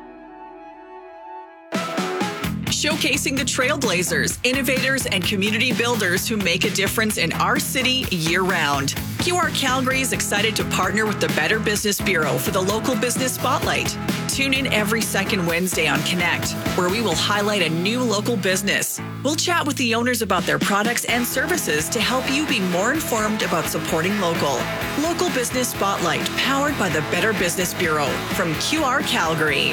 Showcasing the trailblazers, innovators, and community builders who make a difference in our city year-round. QR Calgary is excited to partner with the Better Business Bureau for the Local Business Spotlight. Tune in every second Wednesday on Connect, where we will highlight a new local business. We'll chat with the owners about their products and services to help you be more informed about supporting local. Local Business Spotlight, powered by the Better Business Bureau from QR Calgary.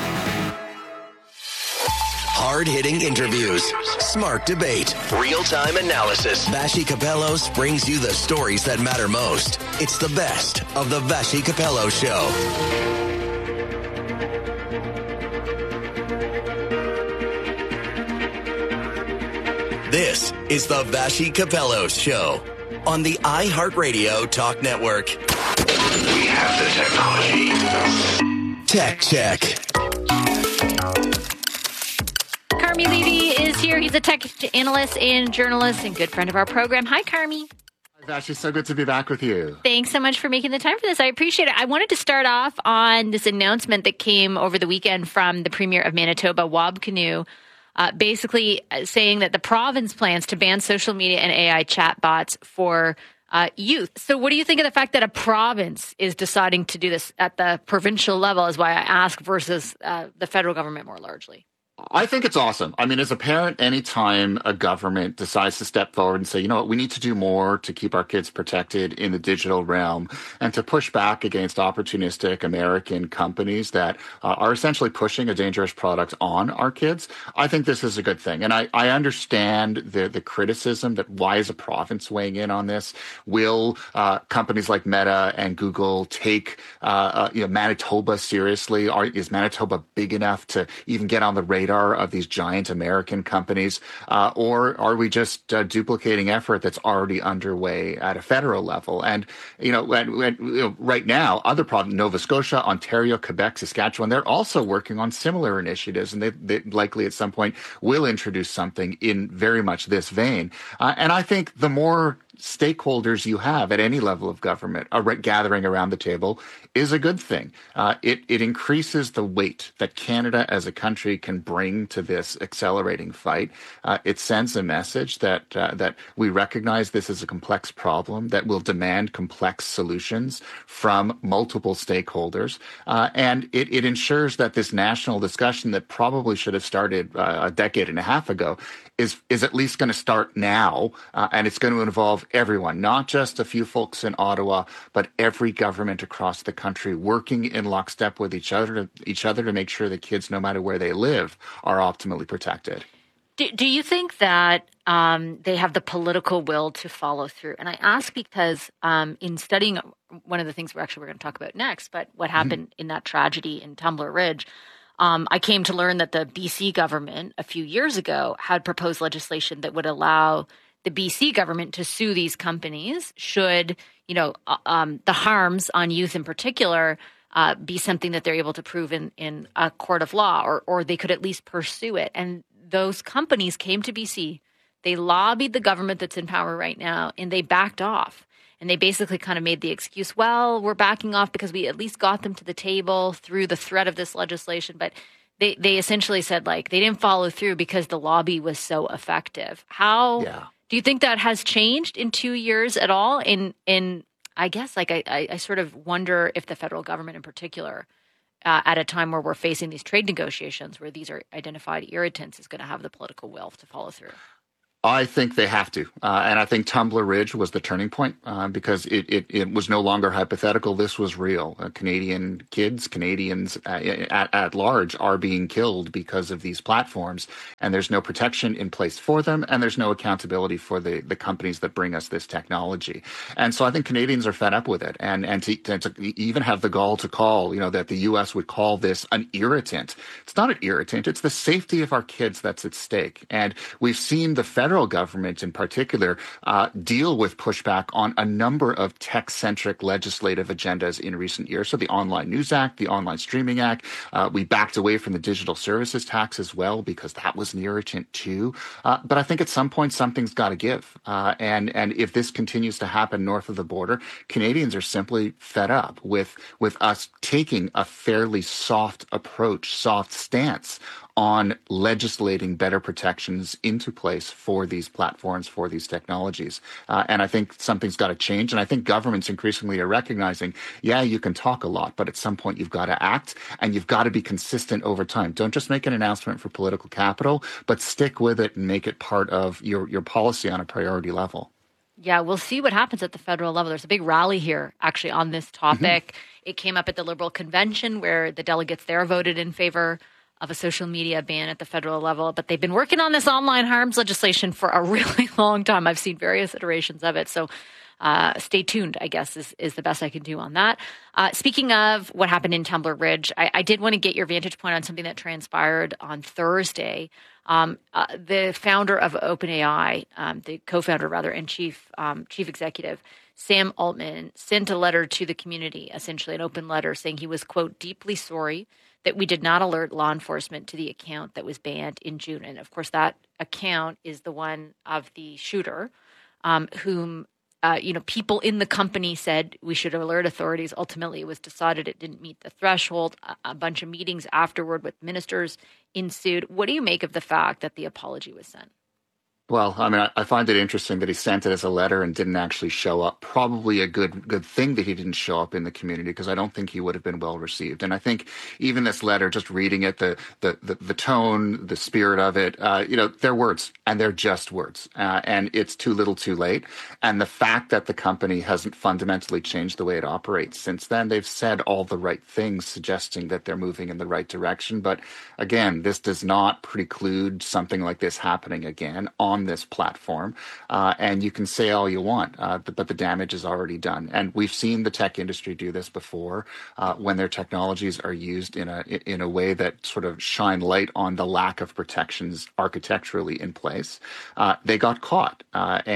Hard-hitting interviews, smart debate, real-time analysis. Vassy Kapelos brings you the stories that matter most. It's the best of the Vassy Kapelos Show. This is the Vassy Kapelos Show on the iHeartRadio Talk Network. We have the technology. Tech Check. Carmi Levy is here. He's a tech analyst and journalist and good friend of our program. Hi, Carmi. Hi, Vassy. So good to be back with you. Thanks so much for making the time for this. I appreciate it. I wanted to start off on this announcement that came over the weekend from the Premier of Manitoba, Wab Kinew, basically saying that the province plans to ban social media and AI chatbots for youth. So what do you think of the fact that a province is deciding to do this at the provincial level, is why I ask, versus the federal government more largely? I think it's awesome. I mean, as a parent, anytime a government decides to step forward and say, you know what, we need to do more to keep our kids protected in the digital realm and to push back against opportunistic American companies that are essentially pushing a dangerous product on our kids, I think this is a good thing. And I understand the criticism that why is a province weighing in on this? Will companies like Meta and Google take Manitoba seriously? Is Manitoba big enough to even get on the radar of these giant American companies, or are we just duplicating effort that's already underway at a federal level? And right now, other provinces, Nova Scotia, Ontario, Quebec, Saskatchewan, they're also working on similar initiatives, and they likely at some point will introduce something in very much this vein. And I think the more stakeholders you have at any level of government gathering around the table is a good thing. It increases the weight that Canada as a country can bring to this accelerating fight. It sends a message that we recognize this is a complex problem that will demand complex solutions from multiple stakeholders. And it ensures that this national discussion that probably should have started a decade and a half ago is at least going to start now, and it's going to involve everyone, not just a few folks in Ottawa, but every government across the country working in lockstep with each other to make sure that kids, no matter where they live, are optimally protected. Do you think that they have the political will to follow through? And I ask because in studying one of the things we're going to talk about next, but what happened in that tragedy in Tumbler Ridge, I came to learn that the BC government a few years ago had proposed legislation that would allow the BC government to sue these companies should, the harms on youth in particular be something that they're able to prove in a court of law, or they could at least pursue it. And those companies came to BC. They lobbied the government that's in power right now, and they backed off. And they basically kind of made the excuse, well, we're backing off because we at least got them to the table through the threat of this legislation. But they essentially said, like, they didn't follow through because the lobby was so effective. How do you think that has changed in 2 years at all? In I guess, like, I sort of wonder if the federal government in particular, at a time where we're facing these trade negotiations where these are identified irritants, is going to have the political will to follow through. I think they have to. And I think Tumbler Ridge was the turning point because it was no longer hypothetical. This was real. Canadian kids, Canadians at large are being killed because of these platforms. And there's no protection in place for them. And there's no accountability for the companies that bring us this technology. And so I think Canadians are fed up with it. And to even have the gall to call, that the U.S. would call this an irritant. It's not an irritant. It's the safety of our kids that's at stake. And we've seen the federal government in particular deal with pushback on a number of tech-centric legislative agendas in recent years. So the Online News Act, the Online Streaming Act, we backed away from the digital services tax as well because that was an irritant too. But I think at some point something's got to give. And if this continues to happen north of the border, Canadians are simply fed up with us taking a fairly soft approach, soft stance on legislating better protections into place for these platforms, for these technologies. And I think something's got to change. And I think governments increasingly are recognizing, you can talk a lot, but at some point you've got to act and you've got to be consistent over time. Don't just make an announcement for political capital, but stick with it and make it part of your policy on a priority level. Yeah, we'll see what happens at the federal level. There's a big rally here, actually, on this topic. It came up at the Liberal convention where the delegates there voted in favor of a social media ban at the federal level, but they've been working on this online harms legislation for a really long time. I've seen various iterations of it, so stay tuned, I guess, is the best I can do on that. Speaking of what happened in Tumbler Ridge, I did want to get your vantage point on something that transpired on Thursday. The founder of OpenAI, the co-founder rather, and chief executive, Sam Altman, sent a letter to the community, essentially an open letter saying he was, quote, deeply sorry that we did not alert law enforcement to the account that was banned in June. And of course, that account is the one of the shooter, whom, people in the company said we should alert authorities. Ultimately, it was decided it didn't meet the threshold. A bunch of meetings afterward with ministers ensued. What do you make of the fact that the apology was sent? Well, I mean, I find it interesting that he sent it as a letter and didn't actually show up. Probably a good thing that he didn't show up in the community because I don't think he would have been well received. And I think even this letter, just reading it, the tone, the spirit of it, they're words and they're just words. And it's too little too late. And the fact that the company hasn't fundamentally changed the way it operates since then, they've said all the right things, suggesting that they're moving in the right direction. But again, this does not preclude something like this happening again on this platform. And you can say all you want, but the damage is already done. And we've seen the tech industry do this before when their technologies are used in a way that sort of shine light on the lack of protections architecturally in place. They got caught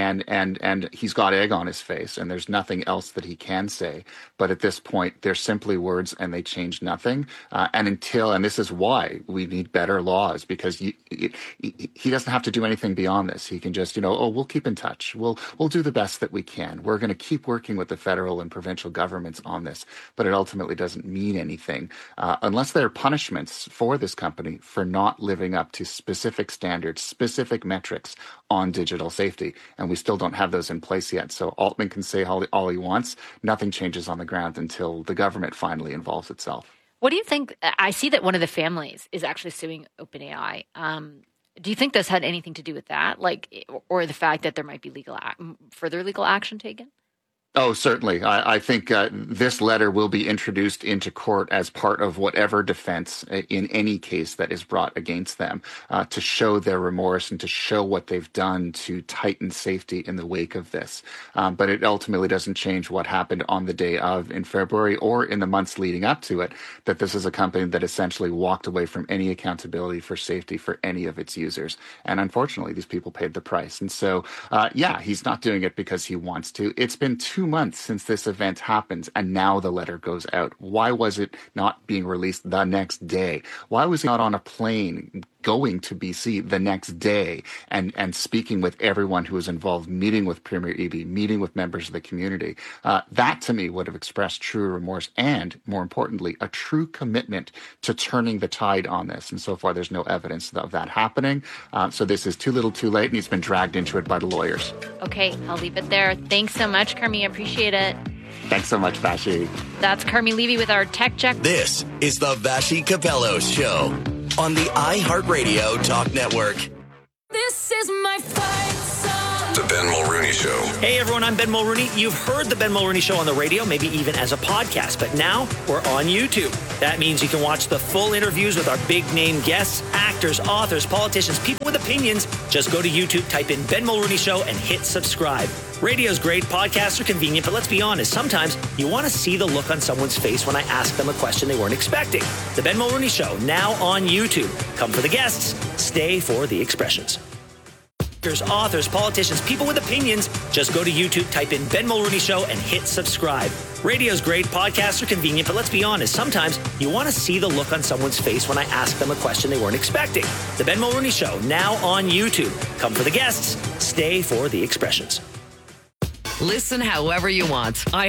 and he's got egg on his face and there's nothing else that he can say. But at this point, they're simply words and they change nothing. And this is why we need better laws, because he doesn't have to do anything beyond this. He can just, we'll keep in touch. We'll do the best that we can. We're going to keep working with the federal and provincial governments on this, but it ultimately doesn't mean anything unless there are punishments for this company for not living up to specific standards, specific metrics on digital safety. And we still don't have those in place yet. So Altman can say all he wants. Nothing changes on the ground until the government finally involves itself. What do you think? I see that one of the families is actually suing OpenAI. Do you think this had anything to do with that, or the fact that there might be further legal action taken? Oh, certainly. I think this letter will be introduced into court as part of whatever defense in any case that is brought against them to show their remorse and to show what they've done to tighten safety in the wake of this. But it ultimately doesn't change what happened on the day of in February or in the months leading up to it, that this is a company that essentially walked away from any accountability for safety for any of its users. And unfortunately, these people paid the price. And so, he's not doing it because he wants to. It's been too months since this event happens, and now the letter goes out. Why was it not being released the next day? Why was it not on a plane going to BC the next day and speaking with everyone who was involved, meeting with Premier Eby, meeting with members of the community? That, to me, would have expressed true remorse and, more importantly, a true commitment to turning the tide on this. And so far, there's no evidence of that happening. So this is too little too late, and he's been dragged into it by the lawyers. Okay, I'll leave it there. Thanks so much, Carmi. I appreciate it. Thanks so much, Vassy. That's Carmi Levy with our Tech Check. This is the Vassy Kapelos Show on the iHeartRadio Talk Network. This is my fight song. The Ben Mulrooney Show. Hey everyone, I'm Ben Mulrooney. You've heard the Ben Mulrooney Show on the radio, maybe even as a podcast, but now we're on YouTube. That means you can watch the full interviews with our big name guests, actors, authors, politicians, people with opinions. Just go to YouTube, type in Ben Mulrooney Show, and hit subscribe. Radio's great, podcasts are convenient, but let's be honest, sometimes you want to see the look on someone's face when I ask them a question they weren't expecting. The Ben Mulrooney Show, now on YouTube. Come for the guests, stay for the expressions. Authors, politicians, people with opinions. Just go to YouTube, type in Ben Mulrooney Show, and hit subscribe. Radio's great, podcasts are convenient, but let's be honest, sometimes you want to see the look on someone's face when I ask them a question they weren't expecting. The Ben Mulrooney Show, now on YouTube. Come for the guests, stay for the expressions. Listen however you want.